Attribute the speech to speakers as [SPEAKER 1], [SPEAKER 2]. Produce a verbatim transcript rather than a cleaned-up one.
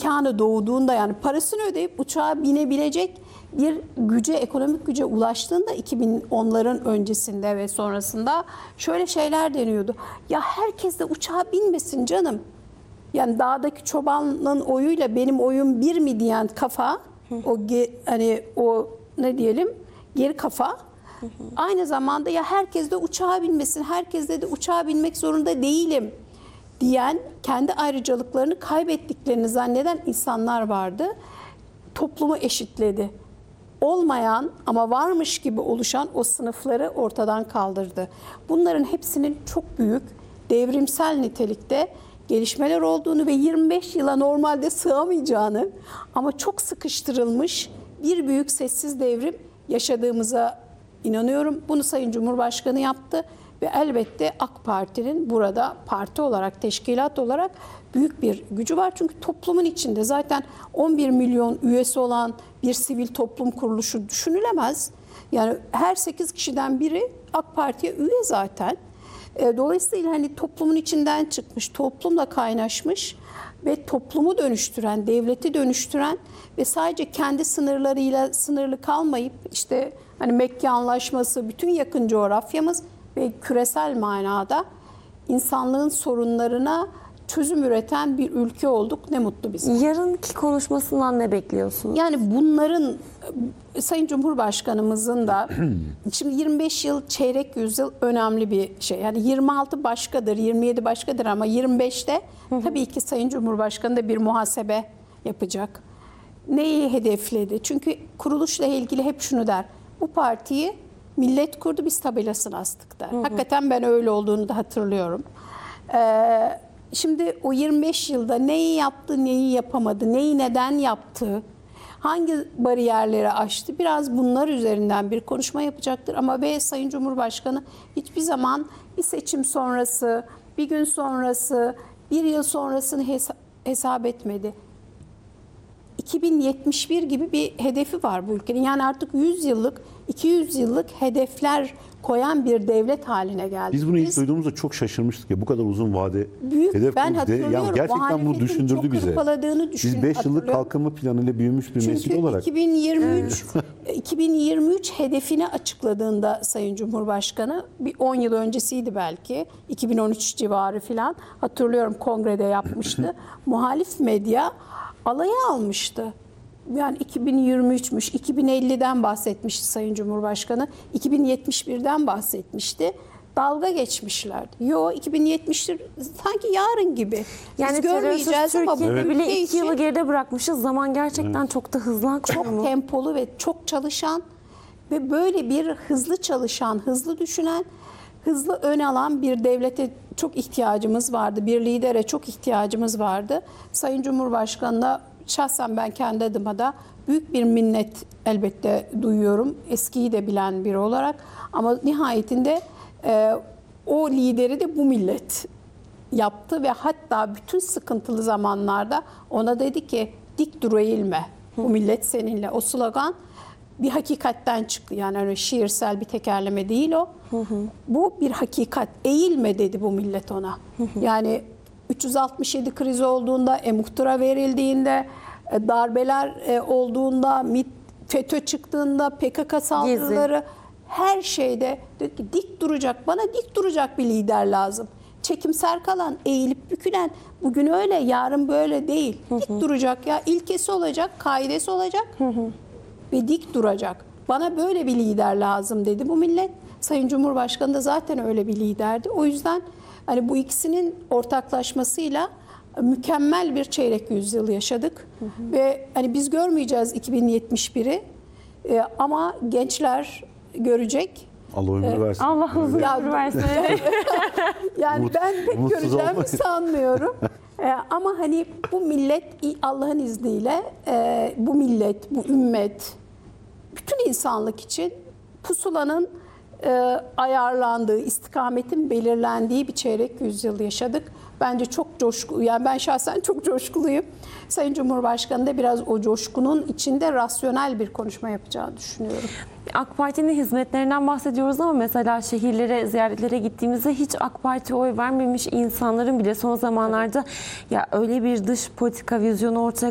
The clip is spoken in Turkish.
[SPEAKER 1] imkanı doğduğunda, yani parasını ödeyip uçağa binebilecek bir güce, ekonomik güce ulaştığında iki bin onların öncesinde ve sonrasında şöyle şeyler deniyordu. Ya herkes de uçağa binmesin canım. Yani dağdaki çobanın oyuyla benim oyum bir mi diyen kafa, o ge, hani o ne diyelim geri kafa. Aynı zamanda ya herkes de uçağa binmesin, herkes de, de uçağa binmek zorunda değilim diyen, kendi ayrıcalıklarını kaybettiklerini zanneden insanlar vardı. Toplumu eşitledi. Olmayan ama varmış gibi oluşan o sınıfları ortadan kaldırdı. Bunların hepsinin çok büyük, devrimsel nitelikte gelişmeler olduğunu ve yirmi beş yıla normalde sığamayacağını ama çok sıkıştırılmış bir büyük sessiz devrim yaşadığımıza inanıyorum. Bunu Sayın Cumhurbaşkanı yaptı ve elbette AK Parti'nin burada parti olarak, teşkilat olarak büyük bir gücü var. Çünkü toplumun içinde zaten on bir milyon üyesi olan bir sivil toplum kuruluşu düşünülemez. Yani her sekiz kişiden biri AK Parti'ye üye zaten. Dolayısıyla hani toplumun içinden çıkmış, toplumla kaynaşmış ve toplumu dönüştüren, devleti dönüştüren ve sadece kendi sınırlarıyla sınırlı kalmayıp işte hani Mekke Anlaşması, bütün yakın coğrafyamız ve küresel manada insanlığın sorunlarına çözüm üreten bir ülke olduk. Ne mutlu bize.
[SPEAKER 2] Yarınki konuşmasından ne bekliyorsunuz?
[SPEAKER 1] Yani bunların Sayın Cumhurbaşkanımızın da şimdi yirmi beş yıl, çeyrek yüzyıl önemli bir şey. Yani yirmi altı başkadır, yirmi yedi başkadır ama yirmi beşte tabii ki Sayın Cumhurbaşkanı da bir muhasebe yapacak. Neyi hedefledi? Çünkü kuruluşla ilgili hep şunu der. Bu partiyi millet kurdu, biz tabelasını astık der. Hı hı. Hakikaten ben öyle olduğunu da hatırlıyorum. Ee, şimdi o yirmi beş yılda neyi yaptı, neyi yapamadı, neyi neden yaptı, hangi bariyerleri aştı, biraz bunlar üzerinden bir konuşma yapacaktır. Ama ve Sayın Cumhurbaşkanı hiçbir zaman bir seçim sonrası, bir gün sonrası, bir yıl sonrasını hesa- hesap etmedi. iki bin yetmiş bir gibi bir hedefi var bu ülkenin. Yani artık yüz yıllık, iki yüz yıllık hedefler koyan bir devlet haline geldi.
[SPEAKER 3] Biz bunu ilk duyduğumuzda çok şaşırmıştık ya, bu kadar uzun vade
[SPEAKER 1] büyük,
[SPEAKER 3] hedef
[SPEAKER 1] ben
[SPEAKER 3] de,
[SPEAKER 1] hatırlıyorum.
[SPEAKER 3] yani gerçekten bunu düşündürdü
[SPEAKER 1] çok
[SPEAKER 3] bize.
[SPEAKER 1] hırpaladığını düşün,
[SPEAKER 3] Biz beş yıllık kalkınma planıyla büyümüş bir nesil olarak.
[SPEAKER 1] Çünkü iki bin yirmi üç iki bin yirmi üç hedefini açıkladığında Sayın Cumhurbaşkanı, bir on yıl öncesiydi belki, iki bin on üç civarı falan, hatırlıyorum, kongrede yapmıştı. Muhalif medya alaya almıştı. Yani iki bin yirmi üçmüş, iki bin elliden bahsetmişti Sayın Cumhurbaşkanı, iki bin yetmiş birden bahsetmişti. Dalga geçmişlerdi. Yo, iki bin yetmiştir sanki yarın gibi.
[SPEAKER 2] Yani
[SPEAKER 1] biz görmeyeceğiz ama bu
[SPEAKER 2] evet. bile iki
[SPEAKER 1] için
[SPEAKER 2] yılı geride bırakmışız. Zaman gerçekten evet. çok da hızlı akıyor.
[SPEAKER 1] Çok tempolu ve çok çalışan ve böyle bir hızlı çalışan, hızlı düşünen, hızlı ön alan bir devlete çok ihtiyacımız vardı. Bir lidere çok ihtiyacımız vardı. Sayın Cumhurbaşkanı'na şahsen ben kendi adıma da büyük bir minnet elbette duyuyorum. Eskiyi de bilen biri olarak. Ama nihayetinde e, o lideri de bu millet yaptı ve hatta bütün sıkıntılı zamanlarda ona dedi ki dik dur, eğilme. Bu millet seninle. O slogan bir hakikatten çıktı. Yani öyle şiirsel bir tekerleme değil o. Hı hı. Bu bir hakikat. Eğilme dedi bu millet ona. Hı hı. Yani üç yüz altmış yedi krizi olduğunda, e-muhtıra verildiğinde, darbeler olduğunda, FETÖ çıktığında, P K K saldırıları, Gezi. Her şeyde dedi ki dik duracak, bana dik duracak bir lider lazım. Çekimser kalan, eğilip bükülen, bugün öyle, yarın böyle değil. Hı hı. Dik duracak ya, ilkesi olacak, kaidesi olacak hı hı. ve dik duracak. Bana böyle bir lider lazım dedi bu millet. Sayın Cumhurbaşkanı da zaten öyle bir liderdi. O yüzden hani bu ikisinin ortaklaşmasıyla mükemmel bir çeyrek yüzyıl yaşadık. Hı hı. Ve hani biz görmeyeceğiz iki bin yetmiş biri ee, ama gençler görecek.
[SPEAKER 3] Allah ömür versin.
[SPEAKER 2] Allah uzun ömür versin.
[SPEAKER 1] Yani
[SPEAKER 3] Umut,
[SPEAKER 1] ben pek göreceğimi
[SPEAKER 3] olmayın.
[SPEAKER 1] sanmıyorum. ee, ama hani bu millet Allah'ın izniyle e, bu millet, bu ümmet, bütün insanlık için pusulanın e, ayarlandığı, istikametin belirlendiği bir çeyrek yüzyıl yaşadık. Bence çok coşku, yani ben şahsen çok coşkuluyum. Sayın Cumhurbaşkanı da biraz o coşkunun içinde rasyonel bir konuşma yapacağını düşünüyorum.
[SPEAKER 2] AK Parti'nin hizmetlerinden bahsediyoruz ama mesela şehirlere, ziyaretlere gittiğimizde hiç AK Parti'ye oy vermemiş insanların bile son zamanlarda evet. ya öyle bir dış politika vizyonu ortaya